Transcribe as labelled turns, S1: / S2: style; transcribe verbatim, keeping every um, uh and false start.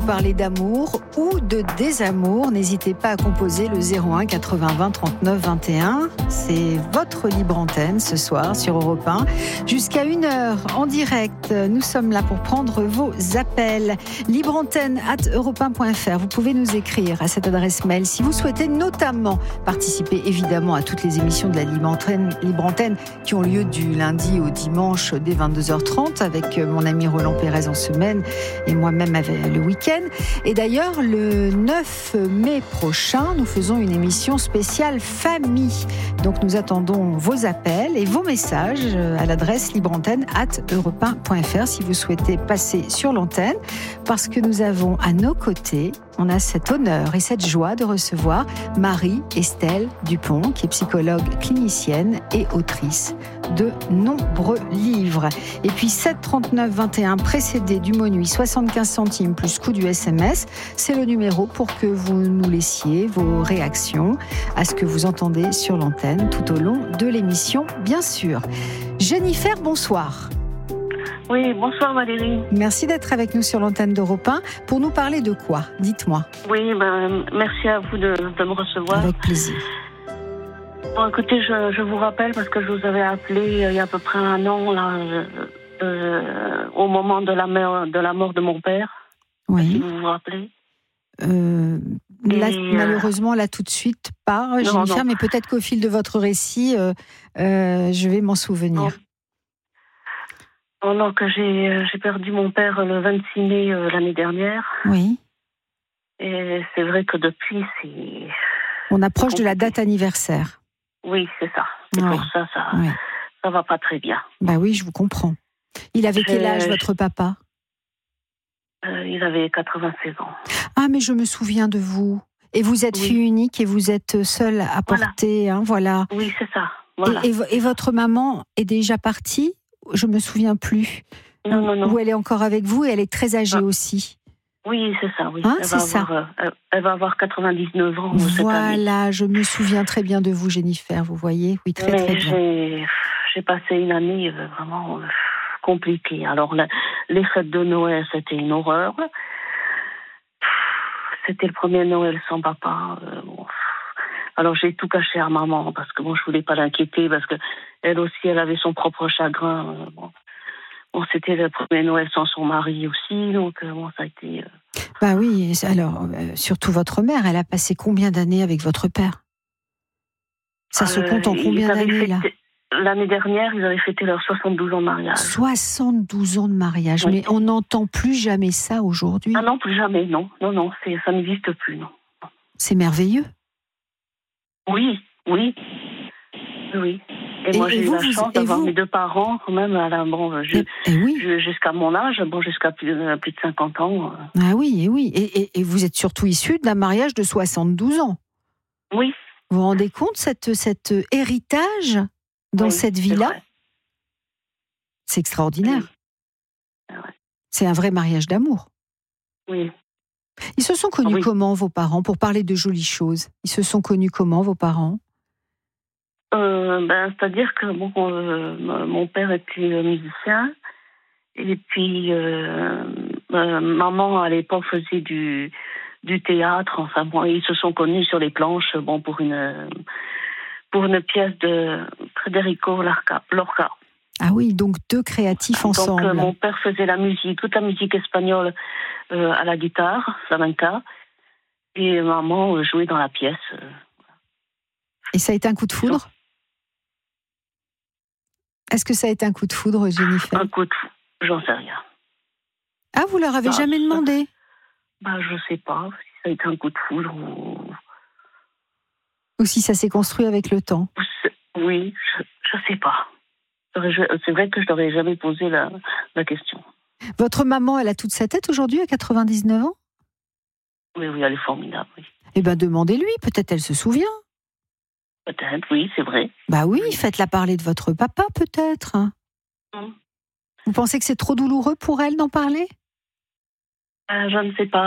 S1: parler d'amour ou de désamour, n'hésitez pas à composer le zéro un quatre-vingts vingt trente-neuf vingt et un. C'est votre libre antenne ce soir sur Europe un. Jusqu'à une heure en direct, nous sommes là pour prendre vos appels. libreantenne arobase europe un point f r. Vous pouvez nous écrire à cette adresse mail si vous souhaitez notamment participer évidemment à toutes les émissions de la Libre Antenne, Libre Antenne qui ont lieu du lundi au dimanche dès vingt-deux heures trente avec mon ami Roland Pérez en semaine et moi-même le week-end. Et d'ailleurs, le neuf mai prochain, nous faisons une émission spéciale famille. Donc nous attendons vos appels et vos messages à l'adresse libreantenne arobase europe un point f r si vous souhaitez passer sur l'antenne, parce que nous avons à nos côtés, on a cet honneur et cette joie de recevoir Marie-Estelle Dupont, qui est psychologue clinicienne et autrice de nombreux livres. Et puis sept trente-neuf vingt et un, précédé du mot nuit, soixante-quinze centimes plus coût du S M S, c'est le numéro pour que vous nous laissiez vos réactions à ce que vous entendez sur l'antenne tout au long de l'émission, bien sûr. Jennifer, bonsoir.
S2: Oui, bonsoir Valérie.
S1: Merci d'être avec nous sur l'antenne d'Europe un. Pour nous parler de quoi ? Dites-moi.
S2: Oui, ben, merci à vous de, de me recevoir.
S1: Avec plaisir.
S2: Bon, écoutez, je, je vous rappelle, parce que je vous avais appelé il y a à peu près un an, là, euh, au moment de la, mère, de la mort de mon père.
S1: Oui.
S2: Si vous vous rappelez.
S1: Euh, là,
S2: Et,
S1: malheureusement, là tout de suite, pas,
S2: non,
S1: Jennifer,
S2: non.
S1: mais peut-être qu'au fil de votre récit, euh, euh, je vais m'en souvenir.
S2: Non. Pendant que j'ai, j'ai perdu mon père le vingt-six mai euh, l'année dernière.
S1: Oui.
S2: Et c'est vrai que depuis, c'est...
S1: On approche
S2: c'est
S1: de la date anniversaire.
S2: Oui, c'est ça. C'est
S1: Oui.
S2: pour ça, ça
S1: Oui.
S2: ça va pas très bien.
S1: Bah oui, je vous comprends. Il avait quel âge,
S2: Je-
S1: votre papa ?
S2: Euh, il avait quatre-vingt-seize ans.
S1: Ah, mais je me souviens de vous. Et vous êtes
S2: Oui.
S1: fille unique et vous êtes seule à
S2: Voilà.
S1: porter, hein, voilà.
S2: Oui, c'est ça. Voilà.
S1: Et, et vo- et votre maman est déjà partie ? Je me souviens plus.
S2: Non, non, non.
S1: Ou elle est encore avec vous et elle est très âgée
S2: Ah.
S1: aussi.
S2: Oui, c'est ça, oui.
S1: Hein,
S2: elle,
S1: c'est
S2: va
S1: ça.
S2: avoir, euh, elle, elle va avoir quatre-vingt-dix-neuf ans cette année.
S1: Voilà, je me souviens très bien de vous, Jennifer, vous voyez. Oui, très
S2: Mais
S1: très bien.
S2: j'ai, j'ai passé une année euh, vraiment euh, compliquée. Alors, la- les fêtes de Noël, c'était une horreur. C'était le premier Noël sans papa. euh, bon. Alors, j'ai tout caché à maman parce que bon, je voulais pas l'inquiéter parce que elle aussi, elle avait son propre chagrin. euh, bon. Bon, c'était le premier Noël sans son mari aussi, donc euh, bon, ça a été... euh,
S1: Bah oui, et alors, euh, surtout votre mère, elle a passé combien d'années avec votre père ? Ça se
S2: Euh,
S1: compte en
S2: ils
S1: combien
S2: avaient
S1: d'années, là ?
S2: fêté- L'année dernière, ils avaient fêté leurs soixante-douze ans de mariage.
S1: soixante-douze ans de mariage,
S2: Oui.
S1: mais on n'entend plus jamais ça aujourd'hui.
S2: Ah non, plus jamais, non. Non, non, c'est, ça n'existe plus, non.
S1: C'est merveilleux.
S2: Oui, oui. Oui. Et,
S1: Et-
S2: moi,
S1: et
S2: j'ai eu
S1: vous,
S2: la
S1: vous-
S2: chance
S1: et
S2: d'avoir
S1: vous
S2: mes deux parents, quand même, à la, bon, ju-
S1: Et, et oui,
S2: ju- jusqu'à mon âge, bon, jusqu'à plus, euh, plus de cinquante ans. euh.
S1: ah oui, et oui. Et, et- et vous êtes surtout issu d'un mariage de soixante-douze ans.
S2: Oui.
S1: Vous vous rendez compte, cette, cet héritage dans
S2: oui,
S1: cette
S2: c'est
S1: vie-là ?
S2: vrai.
S1: C'est extraordinaire.
S2: Oui. Ouais.
S1: C'est un vrai mariage d'amour.
S2: Oui.
S1: Ils se sont connus
S2: Ah oui.
S1: comment, vos parents, pour parler de jolies choses ? Ils se sont connus comment, vos parents ?
S2: Euh, ben, c'est-à-dire que bon, euh, mon père était musicien et puis euh, euh, maman à l'époque faisait du du théâtre. Enfin bon, ils se sont connus sur les planches, bon pour une pour une pièce de Federico Lorca. Lorca.
S1: Ah oui, donc deux créatifs ensemble.
S2: Donc euh, mon père faisait la musique, toute la musique espagnole euh, à la guitare, flamenca, et maman euh, jouait dans la pièce. euh.
S1: Et ça a été un coup de foudre ? Est-ce que ça a été un coup de foudre, Jennifer ?
S2: Un coup de fou, j'en sais rien.
S1: Ah, vous leur avez
S2: Ah,
S1: jamais
S2: ça-
S1: demandé ?
S2: Bah, je sais pas si ça a été un coup de foudre ou...
S1: Ou si ça s'est construit avec le temps ?
S2: ou c'est- Oui, je, je sais pas. J'aurais- je- C'est vrai que je n'aurais jamais posé la, la question.
S1: Votre maman, elle a toute sa tête aujourd'hui, à quatre-vingt-dix-neuf ans ?
S2: Oui, oui, elle est formidable, oui.
S1: Eh bien, demandez-lui, peut-être elle se souvient.
S2: Peut-être, oui, c'est vrai.
S1: Bah oui, faites-la parler de votre papa, peut-être.
S2: Mm.
S1: Vous pensez que c'est trop douloureux pour elle d'en parler ?
S2: Euh, je ne sais pas.